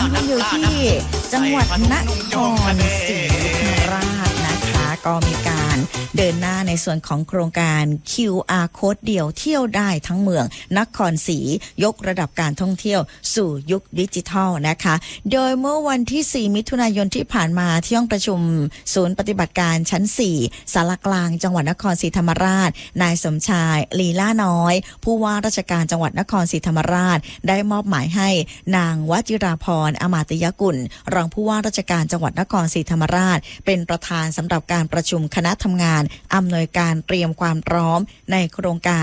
ยังอยู่ที่จังหวัดนครศรีธรรมราชนะคะก็มีการเดินหน้าในส่วนของโครงการ QR Code เดียวเที่ยวได้ทั้งเมืองนครศรียกระดับการท่องเที่ยวสู่ยุคดิจิทัลนะคะโดยเมื่อวันที่4มิถุนายนที่ผ่านมาที่ห้องประชุมศูนย์ปฏิบัติการชั้น4ศาลากลางจังหวัดนครศรีธรรมราชนายสมชายลีลาน้อยผู้ว่าราชการจังหวัดนครศรีธรรมราชได้มอบหมายให้นางวจิราพรอมาตยกุลรองผู้ว่าราชการจังหวัดนครศรีธรรมราชเป็นประธานสำหรับการประชุมคณะทำงานอำนวยการเตรียมความพร้อมในโครงการ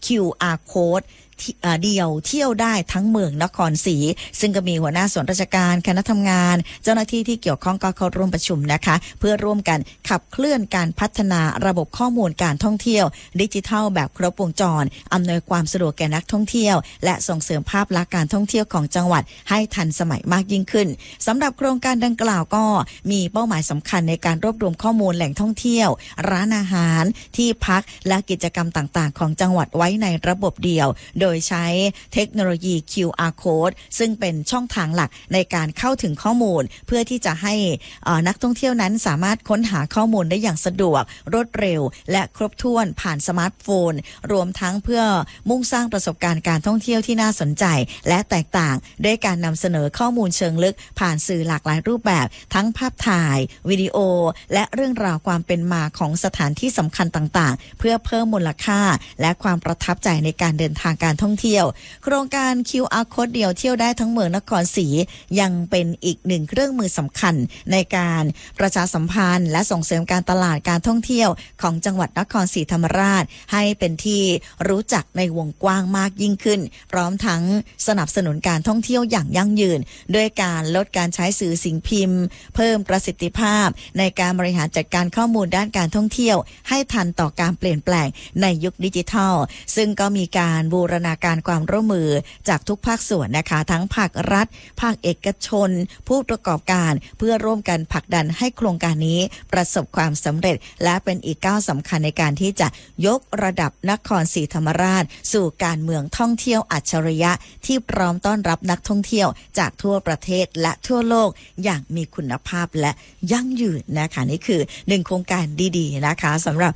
QR Codeเดียวเที่ยวได้ทั้งเมืองนครศรีซึ่งก็มีหัวหน้าส่วนราชการคณะทำงานเจ้าหน้าที่ที่เกี่ยวข้องก็เข้าร่วมประชุมนะคะเพื่อร่วมกันขับเคลื่อนการพัฒนาระบบข้อมูลการท่องเที่ยวดิจิทัลแบบครบวงจรอำนวยความสะดวกแก่นักท่องเที่ยวและส่งเสริมภาพลักษณ์การท่องเที่ยวของจังหวัดให้ทันสมัยมากยิ่งขึ้นสำหรับโครงการดังกล่าวก็มีเป้าหมายสำคัญในการรวบรวมข้อมูลแหล่งท่องเที่ยวร้านอาหารที่พักและกิจกรรมต่างๆของจังหวัดไว้ในระบบเดียวโดยใช้เทคโนโลยี QR Code ซึ่งเป็นช่องทางหลักในการเข้าถึงข้อมูลเพื่อที่จะให้นักท่องเที่ยวนั้นสามารถค้นหาข้อมูลได้อย่างสะดวกรวดเร็วและครบถ้วนผ่านสมาร์ทโฟนรวมทั้งเพื่อมุ่งสร้างประสบการณ์การท่องเที่ยวที่น่าสนใจและแตกต่างด้วยการนำเสนอข้อมูลเชิงลึกผ่านสื่อหลากหลายรูปแบบทั้งภาพถ่ายวิดีโอและเรื่องราวความเป็นมาของสถานที่สำคัญต่างๆเพื่อเพิ่มมูลค่าและความประทับใจในการเดินทางการท่องเที่ยวโครงการ QR Code เดียวเที่ยวได้ทั้งเมืองนครศรียังเป็นอีกหนึ่งเครื่องมือสำคัญในการประชาสัมพันธ์และส่งเสริมการตลาดการท่องเที่ยวของจังหวัดนครศรีธรรมราชให้เป็นที่รู้จักในวงกว้างมากยิ่งขึ้นพร้อมทั้งสนับสนุนการท่องเที่ยวอย่างยั่งยืนด้วยการลดการใช้สื่อสิ่งพิมพ์เพิ่มประสิทธิภาพในการบริหารจัดการข้อมูลด้านการท่องเที่ยวให้ทันต่อการเปลี่ยนแปลงในยุคดิจิทัลซึ่งก็มีการบูรณาการความร่วมมือจากทุกภาคส่วนนะคะทั้งภาครัฐภาคเอกชนผู้ประกอบการเพื่อร่วมกันผลักดันให้โครงการนี้ประสบความสำเร็จและเป็นอีกก้าวสำคัญในการที่จะยกระดับนครศรีธรรมราชสู่การเมืองท่องเที่ยวอัจฉริยะที่พร้อมต้อนรับนักท่องเที่ยวจากทั่วประเทศและทั่วโลกอย่างมีคุณภาพและยั่งยืนนะคะนี่คือหนึ่งโครงการดีๆนะคะสำหรับ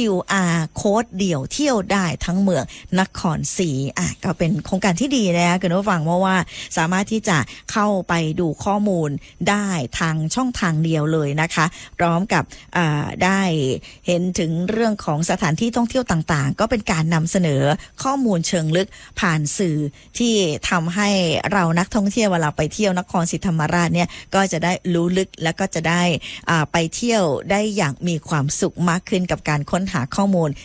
QR Code เดี่ยวเที่ยวได้ทั้งเมืองนครศรีก็เป็นโครงการที่ดีนะคะคุณผู้ฟังเพราะว่าสามารถที่จะเข้าไปดูข้อมูลได้ทางช่องทางเดียวเลยนะคะพร้อมกับได้เห็นถึงเรื่องของสถานที่ท่องเที่ยวต่างๆก็เป็นการนำเสนอข้อมูลเชิงลึกผ่านสื่อที่ทำให้เรานักท่องเที่ยวเวลาไปเที่ยวนครศรีธรรมราชเนี่ยก็จะได้รู้ลึกแล้วก็จะได้ไปเที่ยวได้อย่างมีความสุขมากขึ้นกับการค้นหาข้อมูล